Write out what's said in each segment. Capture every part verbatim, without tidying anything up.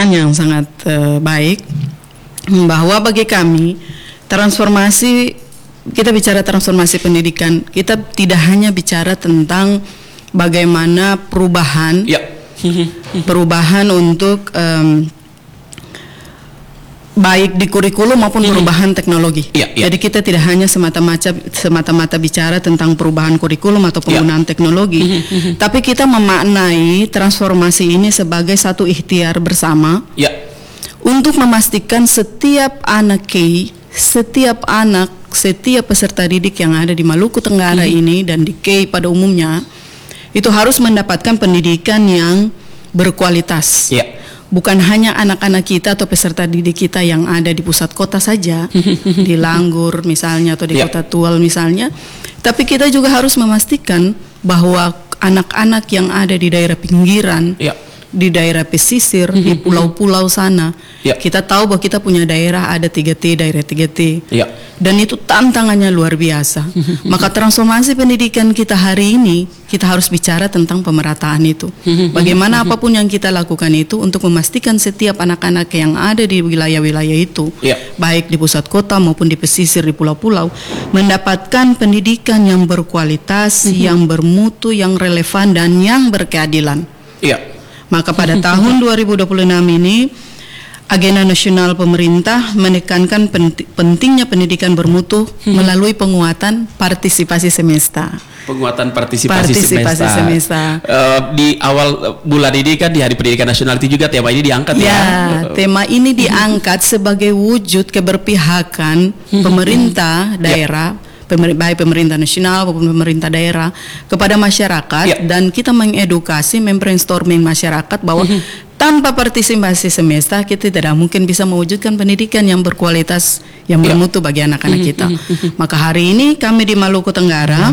pertanyaan yang sangat uh, baik, bahwa bagi kami transformasi, kita bicara transformasi pendidikan, kita tidak hanya bicara tentang bagaimana perubahan, ya. perubahan untuk um, baik di kurikulum maupun perubahan teknologi. Ya, ya. Jadi kita tidak hanya semata-mata semata-mata bicara tentang perubahan kurikulum atau penggunaan ya. teknologi, tapi kita memaknai transformasi ini sebagai satu ikhtiar bersama ya. untuk memastikan setiap anak K I, setiap anak, setiap peserta didik yang ada di Maluku Tenggara hmm. ini dan di K I pada umumnya itu harus mendapatkan pendidikan yang berkualitas. Ya. Bukan hanya anak-anak kita atau peserta didik kita yang ada di pusat kota saja, di Langgur misalnya atau di yeah. Kota Tual misalnya, tapi kita juga harus memastikan bahwa anak-anak yang ada di daerah pinggiran, yeah. di daerah pesisir, di pulau-pulau sana, yeah. kita tahu bahwa kita punya daerah ada tiga T, daerah tiga T, yeah. dan itu tantangannya luar biasa. Maka transformasi pendidikan kita hari ini, kita harus bicara tentang pemerataan itu. Bagaimana apapun yang kita lakukan itu untuk memastikan setiap anak-anak yang ada di wilayah-wilayah itu, yeah. baik di pusat kota maupun di pesisir, di pulau-pulau, mendapatkan pendidikan yang berkualitas, yang bermutu, yang relevan, dan yang berkeadilan. Yeah. Maka pada tahun dua ribu dua puluh enam ini, agenda nasional pemerintah menekankan pentingnya pendidikan bermutu melalui penguatan partisipasi semesta. Penguatan partisipasi, partisipasi semesta. semesta. Uh, di awal bulan ini kan di Hari Pendidikan Nasional itu juga tema ini diangkat ya. Ya, tema ini diangkat sebagai wujud keberpihakan pemerintah daerah, pemer, baik pemerintah nasional maupun pemerintah daerah kepada masyarakat, ya. Dan kita mengedukasi, membrainstorming masyarakat bahwa tanpa partisipasi semesta kita tidak mungkin bisa mewujudkan pendidikan yang berkualitas, yang bermutu bagi anak-anak kita. Maka hari ini kami di Maluku Tenggara,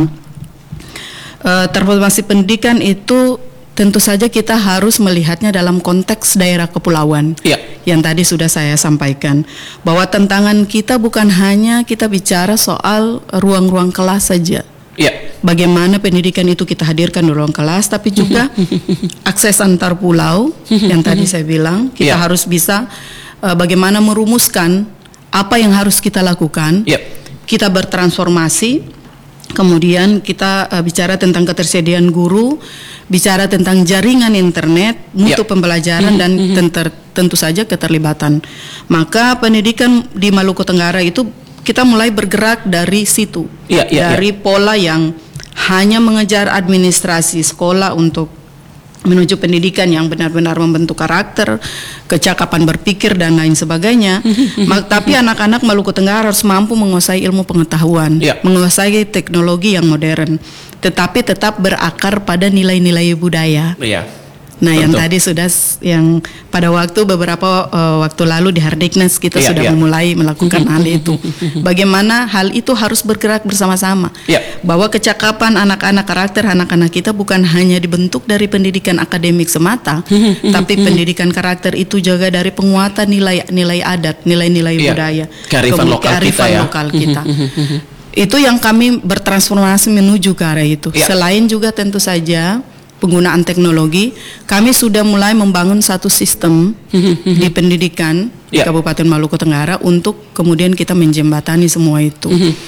uh, transformasi pendidikan itu tentu saja kita harus melihatnya dalam konteks daerah kepulauan, ya. Yang tadi sudah saya sampaikan, bahwa tantangan kita bukan hanya kita bicara soal ruang-ruang kelas saja, ya. Bagaimana pendidikan itu kita hadirkan di ruang kelas, tapi juga akses antar pulau yang tadi saya bilang, kita ya. harus bisa uh, bagaimana merumuskan apa yang harus kita lakukan, ya. Kita bertransformasi, kemudian kita uh, bicara tentang ketersediaan guru, bicara tentang jaringan internet, mutu ya. pembelajaran, dan tentu, tentu saja keterlibatan. Maka pendidikan di Maluku Tenggara itu kita mulai bergerak dari situ, ya, ya, dari ya. pola yang hanya mengejar administrasi sekolah untuk menuju pendidikan yang benar-benar membentuk karakter, kecakapan berpikir, dan lain sebagainya. Tapi anak-anak Maluku Tenggara harus mampu menguasai ilmu pengetahuan, ya. menguasai teknologi yang modern, tetapi tetap berakar pada nilai-nilai budaya. Ya. Nah, Tentu. yang tadi sudah yang pada waktu beberapa uh, waktu lalu di Hardiknas kita ya, sudah ya. memulai melakukan hal itu. Bagaimana hal itu harus bergerak bersama-sama. Ya. Bahwa kecakapan anak-anak, karakter anak-anak kita bukan hanya dibentuk dari pendidikan akademik semata, tapi pendidikan karakter itu juga dari penguatan nilai-nilai adat, nilai-nilai ya. budaya, kearifan lokal kita, ya. lokal kita. Itu yang kami bertransformasi menuju ke arah itu. Ya. Selain juga tentu saja penggunaan teknologi, kami sudah mulai membangun satu sistem di pendidikan yeah. di Kabupaten Maluku Tenggara untuk kemudian kita menjembatani semua itu.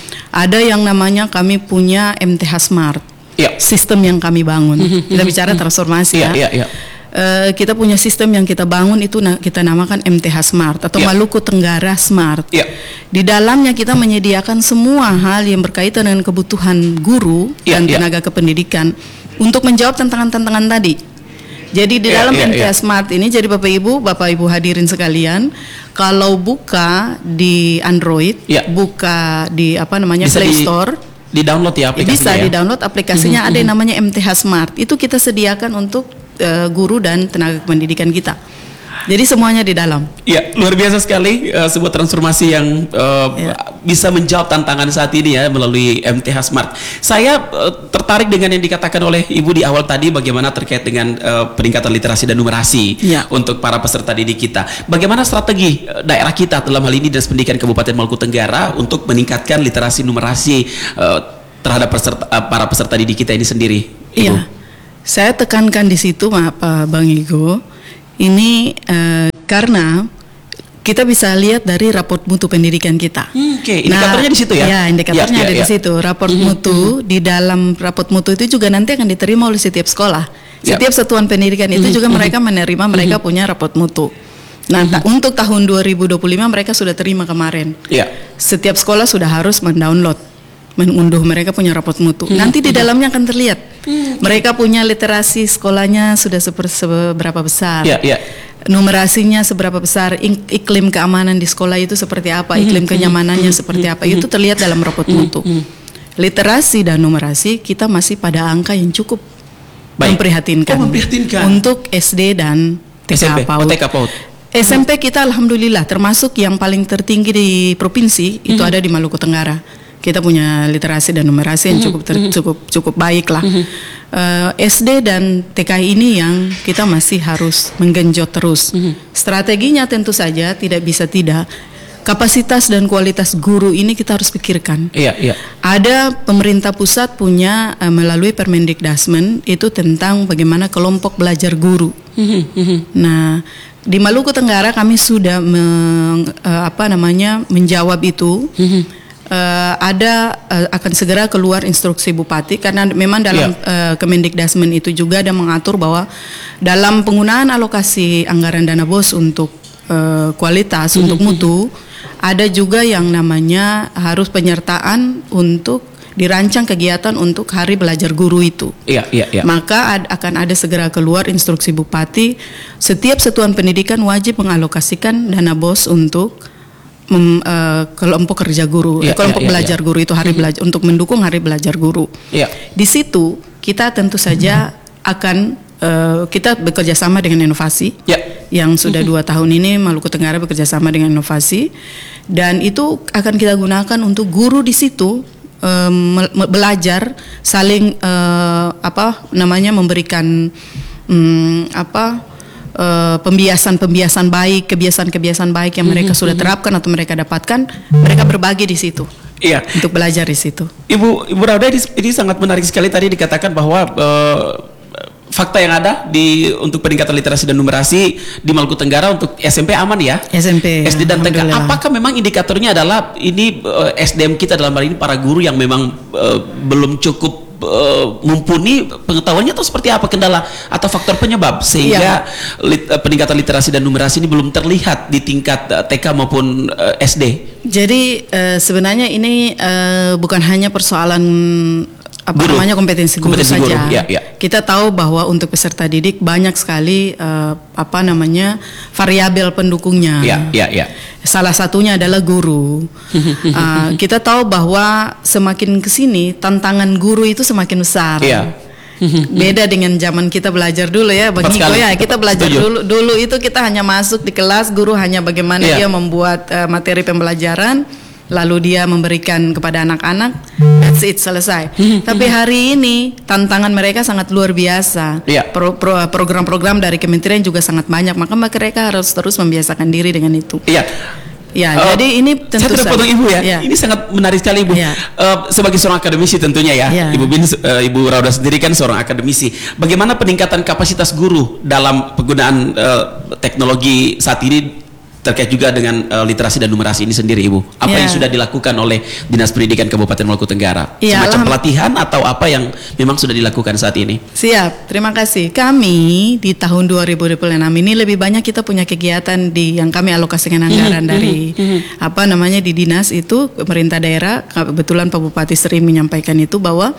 Ada yang namanya kami punya M T H Smart, yeah. sistem yang kami bangun. Kita bicara transformasi yeah, ya. Yeah, yeah. Uh, kita punya sistem yang kita bangun itu na- kita namakan M T H Smart atau yeah. Maluku Tenggara Smart. Yeah. Di dalamnya kita menyediakan semua hal yang berkaitan dengan kebutuhan guru yeah, dan tenaga yeah. kependidikan untuk menjawab tantangan-tantangan tadi. Jadi di yeah, dalam yeah, M T H yeah. Smart ini, jadi Bapak Ibu, Bapak Ibu hadirin sekalian, kalau buka di Android, yeah. buka di apa namanya bisa Play di, Store, di download ya aplikasinya. Bisa ya? di download aplikasinya, mm-hmm. ada yang namanya M T H Smart. Itu kita sediakan untuk uh, guru dan tenaga pendidikan kita. Jadi semuanya di dalam. Ya, luar biasa sekali uh, sebuah transformasi yang uh, ya. bisa menjawab tantangan saat ini ya melalui M T H Smart. Saya uh, tertarik dengan yang dikatakan oleh Ibu di awal tadi, bagaimana terkait dengan uh, peningkatan literasi dan numerasi ya. untuk para peserta didik kita. Bagaimana strategi uh, daerah kita dalam hal ini Dinas Pendidikan Kabupaten Maluku Tenggara untuk meningkatkan literasi numerasi uh, terhadap peserta, uh, para peserta didik kita ini sendiri, Ibu? Iya, saya tekankan di situ, Pak Bang Igo. Ini uh, karena kita bisa lihat dari raport mutu pendidikan kita. Hmm, Oke, okay. indikatornya nah, di situ ya? Ya, indikatornya ya, ada ya, di ya. situ. Raport mm-hmm. mutu di dalam raport mutu itu juga nanti akan diterima oleh setiap sekolah. Setiap ya. satuan pendidikan itu mm-hmm. juga mereka menerima, mereka mm-hmm. punya raport mutu. Nah, mm-hmm. ta- untuk tahun dua ribu dua puluh lima mereka sudah terima kemarin. Ya. Setiap sekolah sudah harus mendownload, mengunduh mereka punya raport mutu. Mm-hmm. Nanti di dalamnya akan terlihat. Mm-hmm. Mereka punya literasi sekolahnya sudah seper- seberapa besar. Ya, ya. Numerasinya seberapa besar, iklim keamanan di sekolah itu seperti apa, iklim kenyamanannya seperti apa, itu terlihat dalam raport mutu. Literasi dan numerasi kita masih pada angka yang cukup Baik. memprihatinkan, oh, memprihatinkan untuk S D dan T K PAUD. T K PAUD. S M P kita alhamdulillah termasuk yang paling tertinggi di provinsi itu ada di Maluku Tenggara. Kita punya literasi dan numerasi yang cukup ter, cukup cukup baik lah. Uh, S D dan T K ini yang kita masih harus menggenjot terus. Strateginya tentu saja tidak bisa tidak. Kapasitas dan kualitas guru ini kita harus pikirkan. Iya, iya. Ada pemerintah pusat punya uh, melalui Permendikdasmen itu tentang bagaimana kelompok belajar guru. Nah, di Maluku Tenggara kami sudah meng, uh, apa namanya menjawab itu. Uh, ada uh, akan segera keluar instruksi bupati karena memang dalam yeah. uh, Kemendikdasmen itu juga ada mengatur bahwa dalam penggunaan alokasi anggaran dana B O S untuk uh, kualitas mm-hmm. untuk mutu ada juga yang namanya harus penyertaan untuk dirancang kegiatan untuk hari belajar guru itu. Iya, iya, iya. Maka ad, akan ada segera keluar instruksi bupati setiap satuan pendidikan wajib mengalokasikan dana B O S untuk Mem, uh, kelompok kerja guru, ya, kelompok ya, ya, belajar ya. guru itu hari mm-hmm. belajar untuk mendukung hari belajar guru. Ya. Di situ kita tentu saja mm-hmm. akan uh, kita bekerja sama dengan inovasi. Ya. Yang sudah mm-hmm. dua tahun ini Maluku Tenggara bekerja sama dengan inovasi dan itu akan kita gunakan untuk guru di situ um, belajar saling uh, apa namanya memberikan um, apa Uh, pembiasan-pembiasan baik, kebiasaan-kebiasaan baik yang mereka mm-hmm. sudah terapkan atau mereka dapatkan, mereka berbagi di situ. Iya. Untuk belajar di situ. Ibu Ibu Rauda, ini, ini sangat menarik sekali tadi dikatakan bahwa uh, fakta yang ada di untuk peningkatan literasi dan numerasi di Maluku Tenggara untuk S M P aman ya? S M P. S D dan T K. Apakah memang indikatornya adalah ini uh, S D M kita dalam hal ini para guru yang memang uh, belum cukup Uh, mumpuni pengetahuannya atau seperti apa kendala atau faktor penyebab sehingga iya. lit, uh, peningkatan literasi dan numerasi ini belum terlihat di tingkat uh, T K maupun uh, S D? Jadi uh, sebenarnya ini uh, bukan hanya persoalan apa guru. namanya kompetensi guru kompetensi saja. Guru. Ya, ya. Kita tahu bahwa untuk peserta didik banyak sekali uh, apa namanya variabel pendukungnya. Ya, ya, ya. Salah satunya adalah guru. uh, kita tahu bahwa semakin kesini tantangan guru itu semakin besar. Ya. Beda dengan zaman kita belajar dulu ya, bagi Iko ya kita belajar Setuju. dulu dulu itu kita hanya masuk di kelas, guru hanya bagaimana ya. dia membuat uh, materi pembelajaran. Lalu dia memberikan kepada anak-anak, that's it, selesai. Tapi hari ini tantangan mereka sangat luar biasa. Yeah. Pro, pro, program-program dari kementerian juga sangat banyak, maka mereka harus terus membiasakan diri dengan itu. Iya. Ya, uh, jadi ini tentu saja. Saya terpotong Ibu ya. ya. Ini sangat menarik sekali Ibu. Ya. Uh, sebagai seorang akademisi tentunya ya, ya. Ibu Bin, uh, Ibu Rauda sendiri kan seorang akademisi. Bagaimana peningkatan kapasitas guru dalam penggunaan uh, teknologi saat ini? Terkait juga dengan uh, literasi dan numerasi ini sendiri Ibu. Apa yeah. yang sudah dilakukan oleh Dinas Pendidikan Kabupaten Maluku Tenggara? Yeah, Semacam pelatihan atau apa yang memang sudah dilakukan saat ini? Siap, terima kasih. Kami di tahun dua ribu dua puluh enam ini lebih banyak kita punya kegiatan di yang kami alokasikan anggaran mm-hmm. dari mm-hmm. apa namanya di dinas itu pemerintah daerah. Kebetulan Pak Bupati sering menyampaikan itu bahwa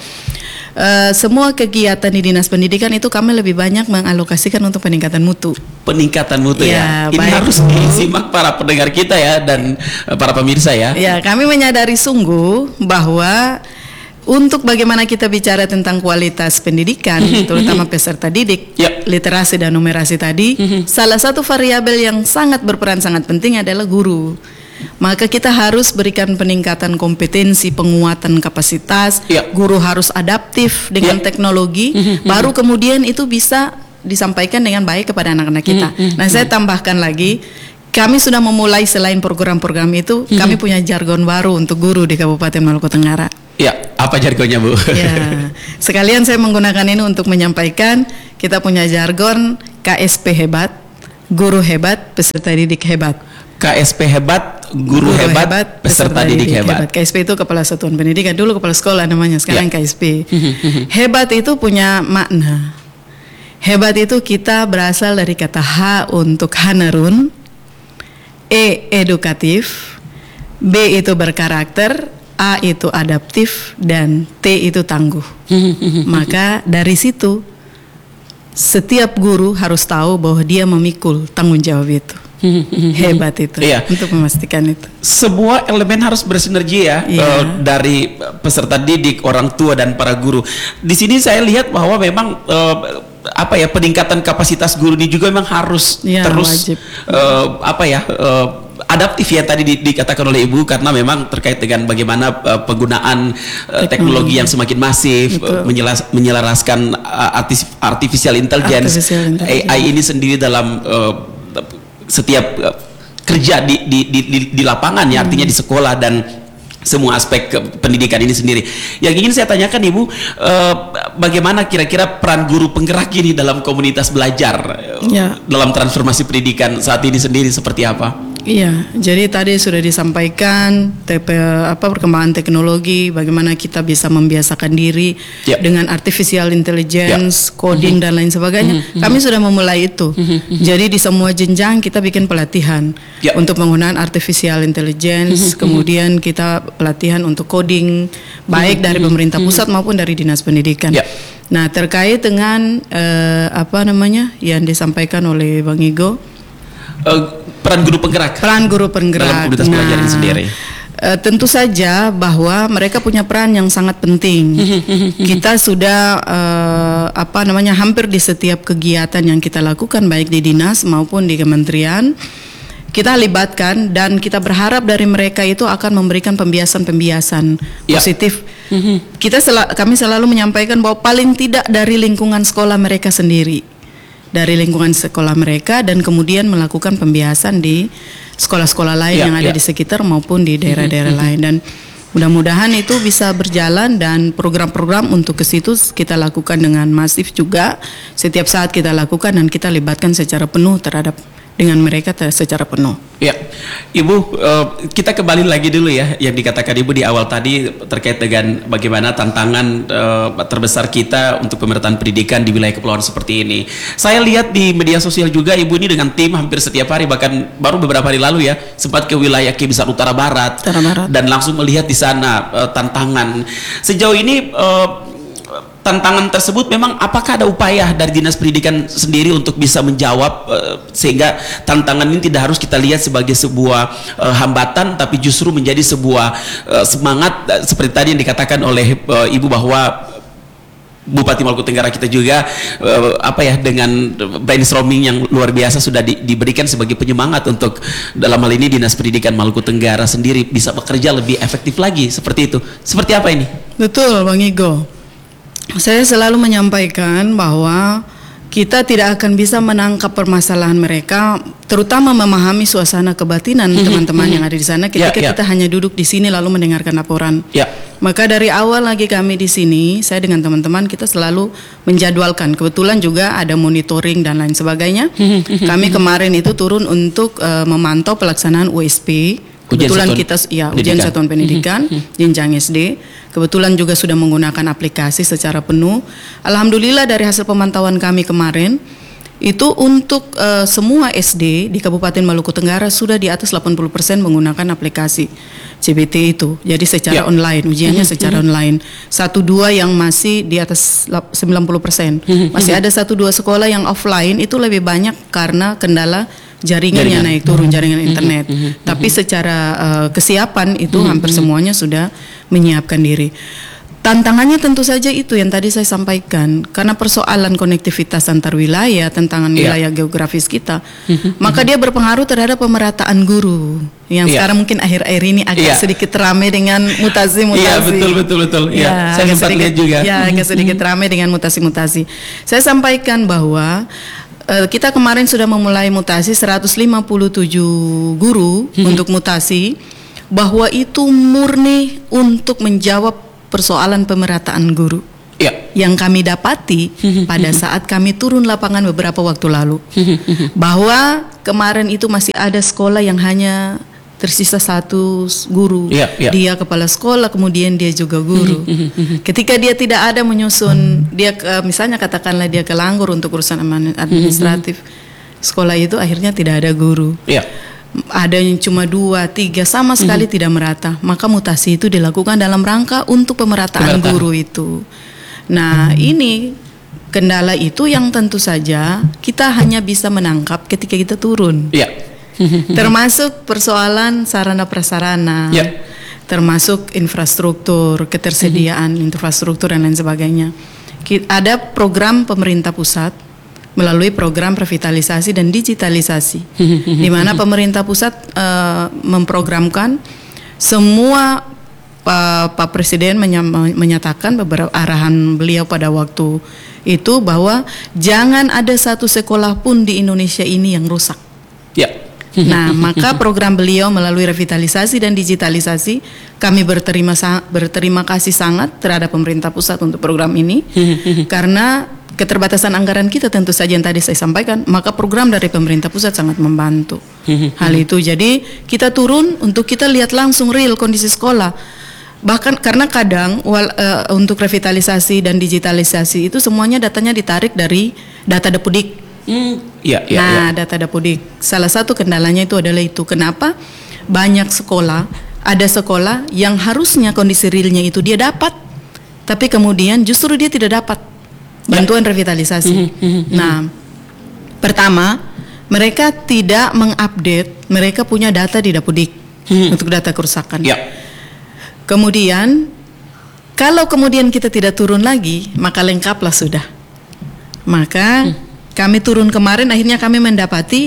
uh, semua kegiatan di Dinas Pendidikan itu kami lebih banyak mengalokasikan untuk peningkatan mutu. Peningkatan mutu ya. ya. Ini baik. harus disimak para pendengar kita ya dan para pemirsa ya. Ya, kami menyadari sungguh bahwa untuk bagaimana kita bicara tentang kualitas pendidikan, terutama peserta didik, ya. literasi dan numerasi tadi, salah satu variabel yang sangat berperan sangat penting adalah guru. Maka kita harus berikan peningkatan kompetensi, penguatan kapasitas, ya. guru harus adaptif dengan ya. teknologi, baru kemudian itu bisa disampaikan dengan baik kepada anak-anak kita. Mm-hmm. Nah, saya tambahkan lagi, kami sudah memulai selain program-program itu, mm-hmm. kami punya jargon baru untuk guru di Kabupaten Maluku Tenggara. Ya, apa jargonnya Bu? Ya, sekalian saya menggunakan ini untuk menyampaikan kita punya jargon K S P hebat, Guru hebat, peserta didik hebat. K S P hebat, guru, guru hebat, hebat, peserta, peserta didik, didik hebat. hebat. K S P itu kepala satuan pendidikan, dulu kepala sekolah namanya, sekarang ya. K S P. Hebat itu punya makna. Hebat itu kita berasal dari kata H untuk Hanarun, E edukatif, B itu berkarakter, A itu adaptif, dan T itu tangguh. Maka dari situ setiap guru harus tahu bahwa dia memikul tanggung jawab itu. Hebat itu, iya. Untuk memastikan itu. Sebuah elemen harus bersinergi ya, iya. uh, dari peserta didik, orang tua dan para guru. Di sini saya lihat bahwa memang uh, apa ya peningkatan kapasitas guru ini juga memang harus ya, terus uh, apa ya uh, adaptif ya tadi di, dikatakan oleh Ibu, karena memang terkait dengan bagaimana uh, penggunaan uh, teknologi yang semakin masif, uh, menyelas, menyelaraskan uh, artificial intelligence, artificial intelligence, A I ini sendiri dalam uh, setiap uh, kerja di, di, di, di, di lapangan ya, hmm. artinya di sekolah dan semua aspek pendidikan ini sendiri. Yang ingin saya tanyakan Ibu, uh, bagaimana kira-kira peran guru penggerak ini dalam komunitas belajar ya. Dalam transformasi pendidikan saat ini sendiri seperti apa? Iya, jadi tadi sudah disampaikan T P, apa perkembangan teknologi, bagaimana kita bisa membiasakan diri yep. dengan artificial intelligence, yep. coding mm-hmm. dan lain sebagainya. Mm-hmm. Kami sudah memulai itu. Mm-hmm. Jadi di semua jenjang kita bikin pelatihan yep. untuk penggunaan artificial intelligence, mm-hmm. kemudian kita pelatihan untuk coding baik mm-hmm. dari pemerintah pusat mm-hmm. maupun dari dinas pendidikan. Yep. Nah, terkait dengan uh, apa namanya yang disampaikan oleh Bang Igo, uh, peran guru penggerak peran guru penggerak dalam komunitas nah, belajar ini sendiri. Uh, tentu saja bahwa mereka punya peran yang sangat penting. Kita sudah uh, apa namanya hampir di setiap kegiatan yang kita lakukan baik di dinas maupun di kementerian kita libatkan, dan kita berharap dari mereka itu akan memberikan pembiasan-pembiasan yep. positif. Kita sel- kami selalu menyampaikan bahwa paling tidak dari lingkungan sekolah mereka sendiri, dari lingkungan sekolah mereka, dan kemudian melakukan pembiasan di sekolah-sekolah lain yeah, yang ada yeah. di sekitar maupun di daerah-daerah lain, dan mudah-mudahan itu bisa berjalan, dan program-program untuk ke situ kita lakukan dengan masif juga, setiap saat kita lakukan dan kita libatkan secara penuh terhadap dengan mereka secara penuh. Ya, Ibu, uh, kita kembali lagi dulu ya yang dikatakan Ibu di awal tadi terkait dengan bagaimana tantangan uh, terbesar kita untuk pemerataan pendidikan di wilayah kepulauan seperti ini. Saya lihat di media sosial juga Ibu ini dengan tim hampir setiap hari, bahkan baru beberapa hari lalu ya sempat ke wilayah Kebisar Utara Barat, Utara Barat. Dan langsung melihat di sana uh, tantangan. Sejauh ini uh, tantangan tersebut memang apakah ada upaya dari Dinas Pendidikan sendiri untuk bisa menjawab uh, sehingga tantangan ini tidak harus kita lihat sebagai sebuah uh, hambatan, tapi justru menjadi sebuah uh, semangat uh, seperti tadi yang dikatakan oleh uh, Ibu bahwa Bupati Maluku Tenggara kita juga uh, apa ya dengan brainstorming yang luar biasa sudah di, diberikan sebagai penyemangat untuk dalam hal ini Dinas Pendidikan Maluku Tenggara sendiri bisa bekerja lebih efektif lagi seperti itu. Seperti apa ini? Betul, Bang Igo. Saya selalu menyampaikan bahwa kita tidak akan bisa menangkap permasalahan mereka, terutama memahami suasana kebatinan mm-hmm. teman-teman mm-hmm. yang ada di sana ketika yeah, yeah. kita hanya duduk di sini lalu mendengarkan laporan. Yeah. Maka dari awal lagi kami di sini, saya dengan teman-teman kita selalu menjadwalkan. Kebetulan juga ada monitoring dan lain sebagainya. Kami kemarin itu turun untuk uh, memantau pelaksanaan U S P. Kebetulan kita ya ujian satuan pendidikan jenjang S D. Kebetulan juga sudah menggunakan aplikasi secara penuh. Alhamdulillah dari hasil pemantauan kami kemarin itu untuk uh, semua S D di Kabupaten Maluku Tenggara sudah di atas delapan puluh persen menggunakan aplikasi C B T itu. Jadi secara yeah. online, ujiannya secara online. Satu dua yang masih di atas sembilan puluh persen. Masih ada satu dua sekolah yang offline, itu lebih banyak karena kendala jaringannya jaringan. naik turun, jaringan internet. Mm-hmm. Mm-hmm. Tapi secara uh, kesiapan itu mm-hmm. hampir semuanya sudah menyiapkan diri. Tantangannya tentu saja itu yang tadi saya sampaikan, karena persoalan konektivitas antar wilayah, tantangan yeah. wilayah geografis kita, mm-hmm. maka dia berpengaruh terhadap pemerataan guru yang yeah. sekarang mungkin akhir-akhir ini agak yeah. sedikit ramai dengan mutasi-mutasi. Iya yeah, betul betul betul. Ya, yeah. saya sempat lihat juga. Ya, agak sedikit mm-hmm. ramai dengan mutasi-mutasi. Saya sampaikan bahwa uh, kita kemarin sudah memulai mutasi seratus lima puluh tujuh guru mm-hmm. untuk mutasi, bahwa itu murni untuk menjawab persoalan pemerataan guru. Ya. yang kami dapati pada saat kami turun lapangan beberapa waktu lalu, bahwa kemarin itu masih ada sekolah yang hanya tersisa satu guru. Ya, ya. Dia kepala sekolah, kemudian dia juga guru. Ketika dia tidak ada menyusun, dia ke- misalnya katakanlah dia ke Langgur untuk urusan aman- administratif, sekolah itu akhirnya tidak ada guru. Ya. Ada yang cuma dua, tiga, sama sekali tidak merata. Maka mutasi itu dilakukan dalam rangka untuk pemerataan Pemerataan. guru itu. Nah, ini kendala itu yang tentu saja kita hanya bisa menangkap ketika kita turun. Ya. Termasuk persoalan sarana prasarana, Ya. termasuk infrastruktur, ketersediaan infrastruktur dan lain sebagainya. Ki- Ada program pemerintah pusat melalui program revitalisasi dan digitalisasi, di mana pemerintah pusat eh, memprogramkan semua Pak, Pak Presiden menya- menyatakan beberapa arahan beliau pada waktu itu bahwa jangan ada satu sekolah pun di Indonesia ini yang rusak. Ya. Nah, maka program beliau melalui revitalisasi dan digitalisasi, kami berterima sa- berterima kasih sangat terhadap pemerintah pusat untuk program ini, karena keterbatasan anggaran kita tentu saja yang tadi saya sampaikan, maka program dari pemerintah pusat sangat membantu hal itu. Jadi kita turun untuk kita lihat langsung real kondisi sekolah. Bahkan karena kadang wal, eh, untuk revitalisasi dan digitalisasi itu semuanya datanya ditarik dari data Dapudik. Hmm, ya, ya, Nah, ya. data Dapudik. Salah satu kendalanya itu adalah itu. Kenapa banyak sekolah, ada sekolah yang harusnya kondisi realnya itu dia dapat, tapi kemudian justru dia tidak dapat bantuan revitalisasi. Nah, pertama, mereka tidak mengupdate, mereka punya data di Dapudik untuk data kerusakan. Ya. Kemudian, kalau kemudian kita tidak turun lagi, maka lengkaplah sudah. Maka kami turun kemarin, akhirnya kami mendapati